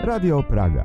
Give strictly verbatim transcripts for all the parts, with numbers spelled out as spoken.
Radio Praga.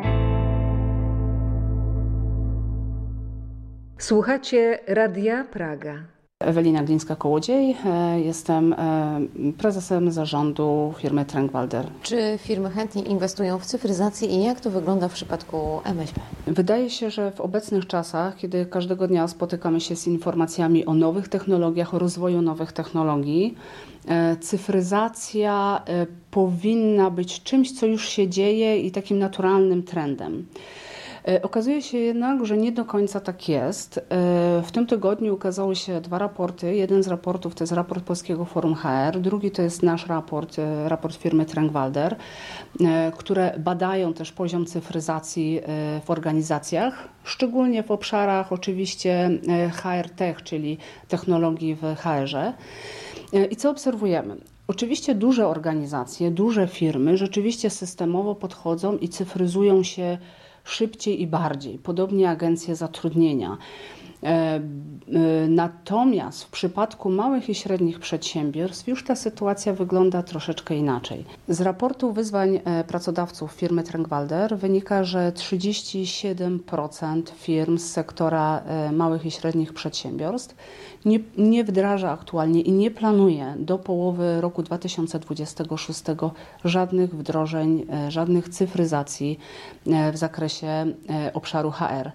Słuchacie Radia Praga. Ewelina Glińska-Kołodziej, jestem prezesem zarządu firmy Trenkwalder. Czy firmy chętnie inwestują w cyfryzację i jak to wygląda w przypadku M S P? Wydaje się, że w obecnych czasach, kiedy każdego dnia spotykamy się z informacjami o nowych technologiach, o rozwoju nowych technologii, cyfryzacja powinna być czymś, co już się dzieje i takim naturalnym trendem. Okazuje się jednak, że nie do końca tak jest. W tym tygodniu ukazały się dwa raporty. Jeden z raportów to jest raport Polskiego Forum H R, drugi to jest nasz raport, raport firmy Trenkwalder, które badają też poziom cyfryzacji w organizacjach, szczególnie w obszarach oczywiście H R Tech, czyli technologii w H R-ze. I co obserwujemy? Oczywiście duże organizacje, duże firmy rzeczywiście systemowo podchodzą i cyfryzują się szybciej i bardziej, podobnie agencje zatrudnienia. Natomiast w przypadku małych i średnich przedsiębiorstw już ta sytuacja wygląda troszeczkę inaczej. Z raportu wyzwań pracodawców firmy Trenkwalder wynika, że trzydzieści siedem procent firm z sektora małych i średnich przedsiębiorstw nie, nie wdraża aktualnie i nie planuje do połowy roku dwa tysiące dwudziestego szóstego żadnych wdrożeń, żadnych cyfryzacji w zakresie obszaru H R.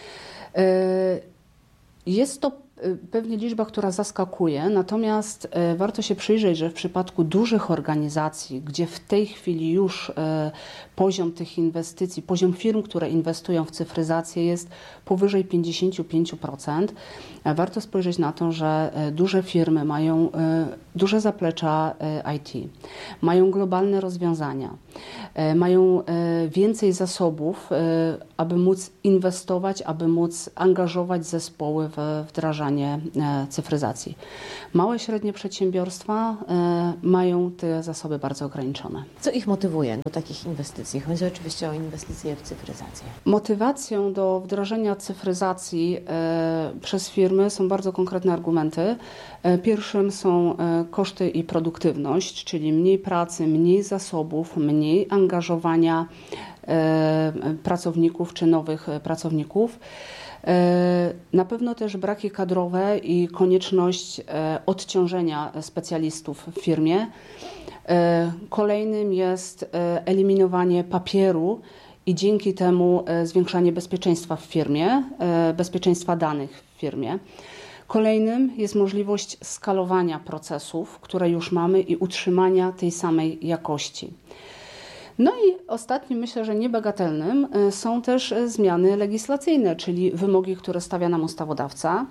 Jest to pewnie liczba, która zaskakuje, natomiast warto się przyjrzeć, że w przypadku dużych organizacji, gdzie w tej chwili już poziom tych inwestycji, poziom firm, które inwestują w cyfryzację jest powyżej pięćdziesiąt pięć procent, warto spojrzeć na to, że duże firmy mają duże zaplecza I T, mają globalne rozwiązania, mają więcej zasobów, aby móc inwestować, aby móc angażować zespoły w wdrażanie cyfryzacji. Małe i średnie przedsiębiorstwa mają te zasoby bardzo ograniczone. Co ich motywuje do takich inwestycji? Chodzi oczywiście o inwestycje w cyfryzację. Motywacją do wdrożenia cyfryzacji przez firmy są bardzo konkretne argumenty. Pierwszym są koszty i produktywność, czyli mniej pracy, mniej zasobów, mniej angażowania pracowników czy nowych pracowników. Na pewno też braki kadrowe i konieczność odciążenia specjalistów w firmie. Kolejnym jest eliminowanie papieru i dzięki temu zwiększanie bezpieczeństwa w firmie, bezpieczeństwa danych w firmie. Kolejnym jest możliwość skalowania procesów, które już mamy i utrzymania tej samej jakości. No i ostatnim, myślę, że niebagatelnym są też zmiany legislacyjne, czyli wymogi, które stawia nam ustawodawca.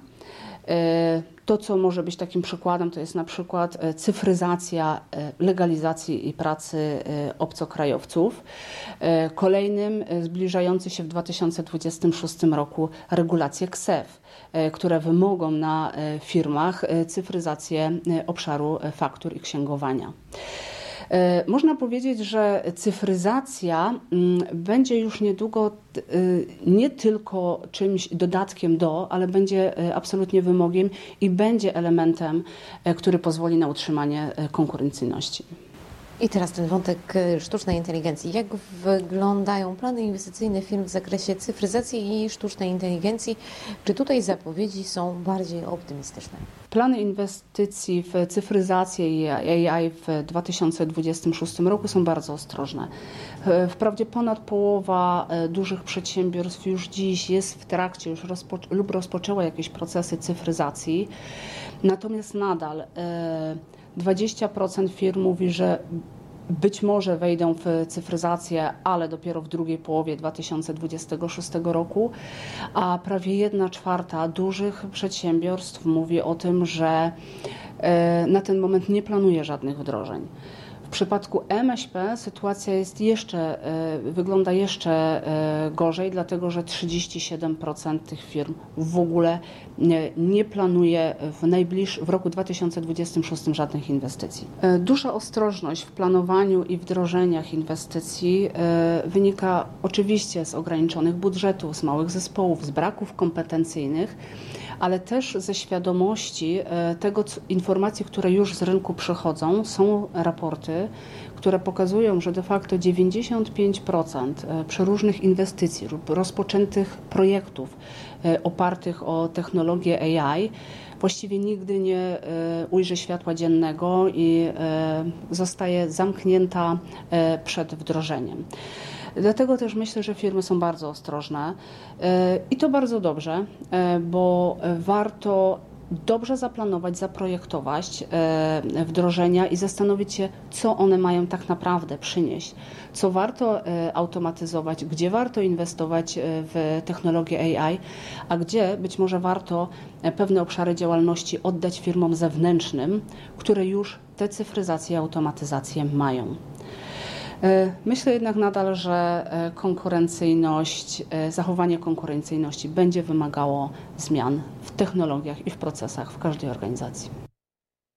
To, co może być takim przykładem, to jest na przykład cyfryzacja legalizacji i pracy obcokrajowców. Kolejnym zbliżający się w dwa tysiące dwudziestym szóstym roku regulacje K S E F, które wymogą na firmach cyfryzację obszaru faktur i księgowania. Można powiedzieć, że cyfryzacja będzie już niedługo nie tylko czymś dodatkiem do, ale będzie absolutnie wymogiem i będzie elementem, który pozwoli na utrzymanie konkurencyjności. I teraz ten wątek sztucznej inteligencji. Jak wyglądają plany inwestycyjne firm w zakresie cyfryzacji i sztucznej inteligencji? Czy tutaj zapowiedzi są bardziej optymistyczne? Plany inwestycji w cyfryzację i A I w dwa tysiące dwudziestym szóstym roku są bardzo ostrożne. Wprawdzie ponad połowa dużych przedsiębiorstw już dziś jest w trakcie już rozpo- lub rozpoczęła jakieś procesy cyfryzacji, natomiast nadal dwadzieścia procent firm mówi, że być może wejdą w cyfryzację, ale dopiero w drugiej połowie dwa tysiące dwudziestego szóstego roku, a prawie jedna czwarta dużych przedsiębiorstw mówi o tym, że na ten moment nie planuje żadnych wdrożeń. W przypadku M S P sytuacja jest jeszcze, wygląda jeszcze gorzej, dlatego że trzydzieści siedem procent tych firm w ogóle nie, nie planuje w, najbliż, w roku dwa tysiące dwudziestym szóstym żadnych inwestycji. Duża ostrożność w planowaniu i wdrożeniach inwestycji wynika oczywiście z ograniczonych budżetów, z małych zespołów, z braków kompetencyjnych, ale też ze świadomości tego, informacji, które już z rynku przychodzą. Są raporty, które pokazują, że de facto dziewięćdziesiąt pięć procent przeróżnych inwestycji lub rozpoczętych projektów opartych o technologię A I właściwie nigdy nie ujrzy światła dziennego i zostaje zamknięta przed wdrożeniem. Dlatego też myślę, że firmy są bardzo ostrożne i to bardzo dobrze, bo warto dobrze zaplanować, zaprojektować wdrożenia i zastanowić się, co one mają tak naprawdę przynieść, co warto automatyzować, gdzie warto inwestować w technologię A I, a gdzie być może warto pewne obszary działalności oddać firmom zewnętrznym, które już tę cyfryzację i automatyzację mają. Myślę jednak nadal, że konkurencyjność, zachowanie konkurencyjności będzie wymagało zmian w technologiach i w procesach w każdej organizacji.